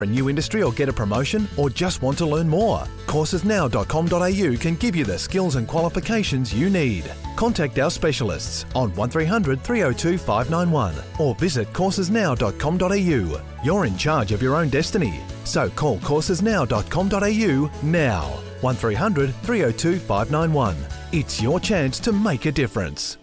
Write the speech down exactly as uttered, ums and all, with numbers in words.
A new industry or get a promotion, or just want to learn more? courses now dot com dot a u can give you the skills and qualifications you need. Contact our specialists on one three hundred three oh two five nine one or visit courses now dot com dot a u. You're in charge of your own destiny, so call courses now dot com dot a u now. one three hundred three oh two five nine one. It's your chance to make a difference.